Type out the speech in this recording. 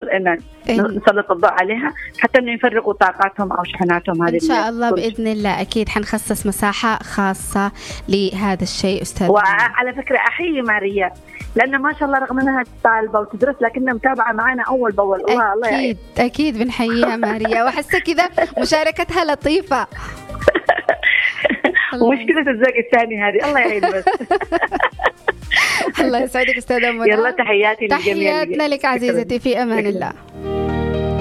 إن نسلط الضوء عليها حتى إنه يفرغوا طاقاتهم أو شحناتهم هذه. إن شاء الله بإذن الله أكيد حنخصص مساحة خاصة لهذا الشيء أستاذ. وعلى فكرة أحيي ماريا لأن ما شاء الله رغم أنها طالبة وتدرس لكنها متابعة معنا أول بأول. أكيد أكيد بنحييها ماريا وحسة كذا مشاركتها لطيفة. ومشكلة الزوج الثاني هذه الله يعين بس. الله يسعدك أستاذة منى. يلا تحياتي للجميع. تحياتنا لك عزيزتي في أمان الله.